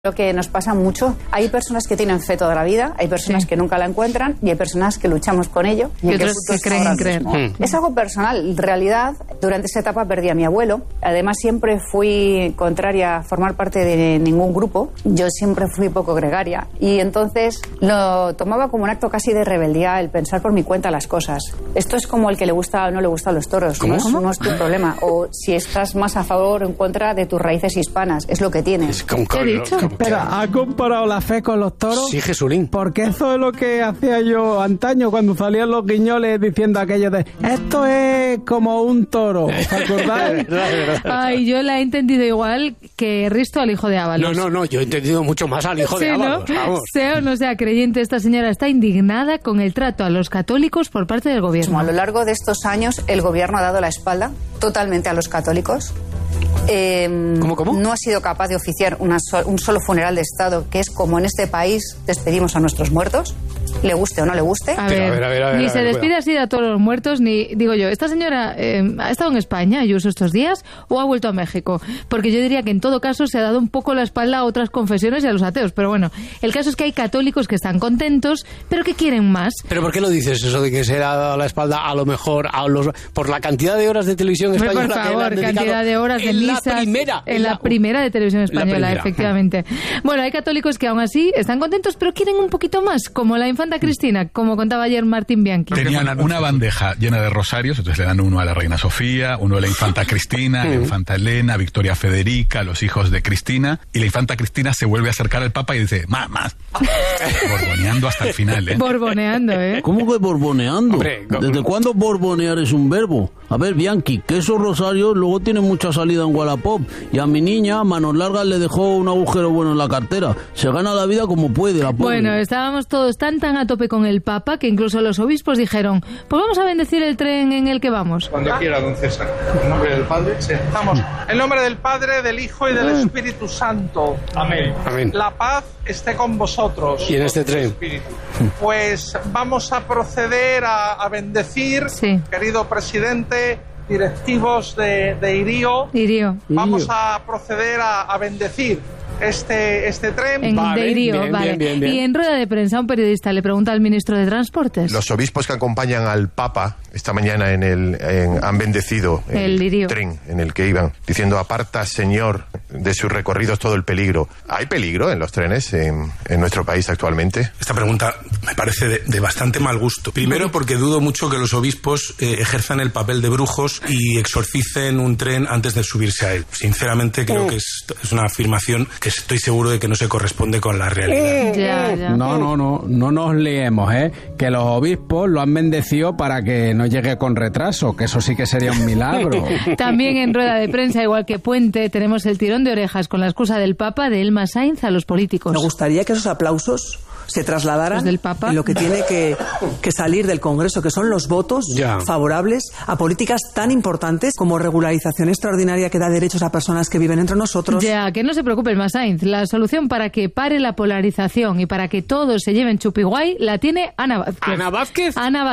Lo que nos pasa mucho, hay personas que tienen fe toda la vida, hay personas que nunca la encuentran y hay personas que luchamos con ello. Y otros que creen en creer. Es algo personal. En realidad, durante esa etapa perdí a mi abuelo. Además, siempre fui contraria a formar parte de ningún grupo. Yo siempre fui poco gregaria. Y entonces lo tomaba como un acto casi de rebeldía el pensar por mi cuenta las cosas. Esto es como el que le gusta o no le gustan los toros. No es tu problema. O si estás más a favor o en contra de tus raíces hispanas. Es lo que tienes. ¿Qué he dicho? Pero, ¿ha comparado la fe con los toros? Sí, Jesulín. Porque eso es lo que hacía yo antaño cuando salían los guiñoles diciendo aquello de esto es como un toro. ¿Os acordáis? Ay, yo la he entendido igual que Risto al hijo de Ábalos. No, yo he entendido mucho más al hijo de Ábalos. ¿No? Vamos. Sea o no sea creyente, esta señora está indignada con el trato a los católicos por parte del gobierno. A lo largo de estos años, el gobierno ha dado la espalda totalmente a los católicos. ¿Cómo? No ha sido capaz de oficiar un solo funeral de Estado, que es como en este país despedimos a nuestros muertos, le guste o no le guste. A ver, ni se despide así a todos los muertos, ni... Digo yo, ¿esta señora ha estado en España, Ayuso, estos días, o ha vuelto a México? Porque yo diría que en todo caso se ha dado un poco la espalda a otras confesiones y a los ateos. Pero bueno, el caso es que hay católicos que están contentos, pero que quieren más. ¿Pero por qué lo dices eso de que se ha dado la espalda a lo mejor a los... por la cantidad de horas de televisión española? Por favor, cantidad de horas de misas. En la primera de televisión española, efectivamente. Bueno, hay católicos que aún así están contentos, pero quieren un poquito más, como la infanta Cristina, como contaba ayer Martín Bianchi. Tenían una bandeja llena de rosarios, entonces le dan uno a la reina Sofía, uno a la infanta Cristina, la infanta Elena, Victoria Federica, los hijos de Cristina, y la infanta Cristina se vuelve a acercar al Papa y dice, más. Borboneando hasta el final, ¿eh? Borboneando, ¿eh? ¿Cómo que borboneando? Hombre, ¿Desde cuándo borbonear es un verbo? A ver, Bianchi, que esos rosarios luego tienen mucha salida en Wallapop, y a mi niña, Manos Largas, le dejó un agujero bueno en la cartera. Se gana la vida como puede, la pobre. Bueno, estábamos todos tan a tope con el Papa que incluso los obispos dijeron, pues vamos a bendecir el tren en el que vamos. Cuando quiera, don César. En nombre del Padre, sí. Vamos. En nombre del Padre, del Hijo y del Espíritu Santo. Amén. La paz esté con vosotros. Y en este tren. Pues vamos a proceder a bendecir, querido presidente, directivos de IRIO. Vamos a proceder a bendecir este tren. De IRIO, vale. Bien. Y en rueda de prensa un periodista le pregunta al ministro de Transportes. Los obispos que acompañan al Papa esta mañana han bendecido el tren en el que iban, diciendo, aparta, Señor, de sus recorridos todo el peligro. ¿Hay peligro en los trenes en nuestro país actualmente? Esta pregunta me parece de bastante mal gusto. Primero, porque dudo mucho que los obispos ejerzan el papel de brujos y exorcicen un tren antes de subirse a él. Sinceramente, creo que es una afirmación que estoy seguro de que no se corresponde con la realidad. Ya. No nos liemos, que los obispos lo han bendecido para que no llegue con retraso, que eso sí que sería un milagro. También en rueda de prensa, igual que Puente, tenemos el tirón de orejas con la excusa del Papa de Elma Sainz a los políticos. Me gustaría que esos aplausos se trasladaran del Papa en lo que tiene que salir del Congreso, que son los votos favorables a políticas tan importantes como regularización extraordinaria que da derechos a personas que viven entre nosotros. Ya, que no se preocupe Elma Sainz, la solución para que pare la polarización y para que todos se lleven chupiguay la tiene Ana Vázquez. Ana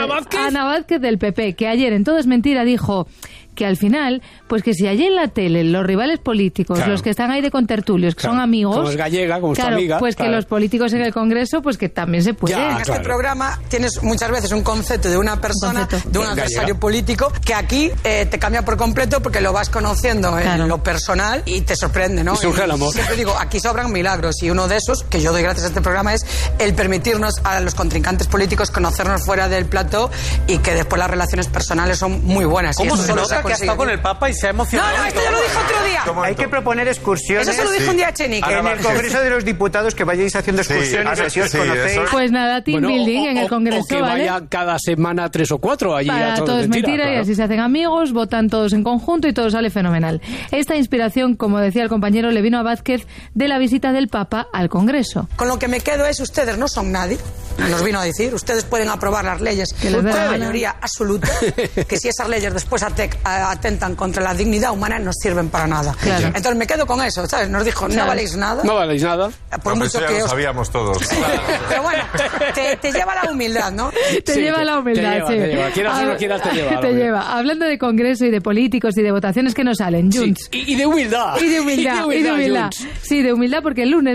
Vázquez del PP, que ayer en Todo es Mentira dijo que al final, pues que si allí en la tele los rivales políticos, los que están ahí de contertulios, que son amigos, como es gallega, como es tu amiga, pues que los políticos en el Congreso, pues que también se puede. En este programa tienes muchas veces un concepto de una persona, de un adversario político, que aquí te cambia por completo porque lo vas conociendo en lo personal y te sorprende, ¿no? Surge el amor. Siempre digo, aquí sobran milagros, y uno de esos, que yo doy gracias a este programa, es el permitirnos a los contrincantes políticos conocernos fuera del plató y que después las relaciones personales son muy buenas. ¿Cómo se nota que ha estado con el Papa y se ha emocionado? No, esto ya lo dijo otro día. Hay que proponer excursiones. Eso se lo dijo un día Echenique. En el Congreso de los Diputados, que vayáis haciendo excursiones, así os conocéis. Pues nada, team building en el Congreso, o que vaya cada semana 3 o 4 allí. Para Todo es Mentira, y así se hacen amigos, votan todos en conjunto y todo sale fenomenal. Esta inspiración, como decía el compañero, le vino a Vázquez de la visita del Papa al Congreso. Con lo que me quedo es, ustedes no son nadie. Nos vino a decir, ustedes pueden aprobar las leyes con mayoría absoluta, que si esas leyes después atentan contra la dignidad humana no sirven para nada. Claro. Entonces me quedo con eso, ¿sabes? Nos dijo, no valéis nada. No valéis nada. Por mucho que lo sabíamos todos. Pero bueno, te lleva la humildad, ¿no? Te lleva la humildad, sí. Te lleva. Quieras o no quieras, te lleva. Te lleva. Hablando de Congreso y de políticos y de votaciones que nos salen, Junts. Y de humildad. Y de humildad. Sí, de humildad, porque el lunes